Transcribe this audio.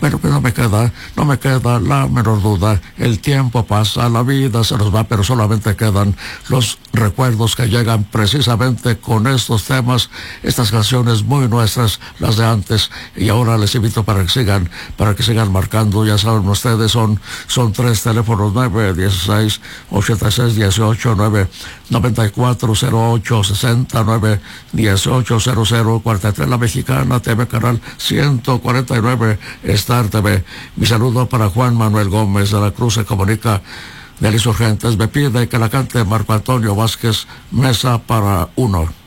Bueno, pues no me queda la menor duda. El tiempo pasa, la vida se nos va, pero solamente quedan los recuerdos que llegan precisamente con estos temas, estas canciones muy nuestras, las de antes. Y ahora les invito para que sigan marcando. Ya saben ustedes, son 3 teléfonos: 916 86 18 94 08 69 18 00 43, La Mexicana TV, canal 149, Star TV. Mi saludo para Juan Manuel Gómez de la Cruz, se comunica de Insurgentes. Me pide que la cante Marco Antonio Vázquez, Mesa para Uno.